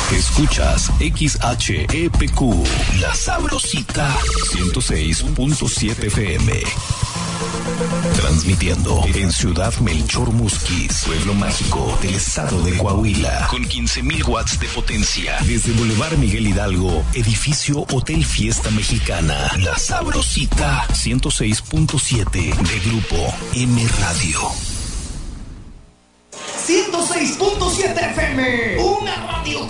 Escuchas XHEPQ, La Sabrosita, 106.7 FM. Transmitiendo en Ciudad Melchor Musquis, pueblo mágico del estado de Coahuila, con 15,000 watts de potencia. Desde Boulevard Miguel Hidalgo, edificio Hotel Fiesta Mexicana. La Sabrosita, 106.7 de Grupo M Radio. 106.7 FM, una radio